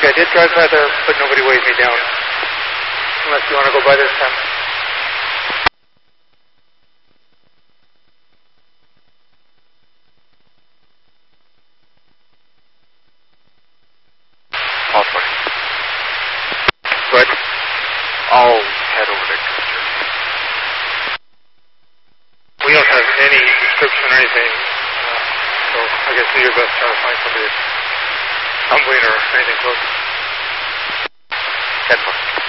I did drive by there, but nobody weighed me down. Unless you want to go by this time. Awesome. Good. I'll head over to Custer. We don't have any description or anything, so I guess do your best trying to find somebody that's tumbling or anything close. 10-4.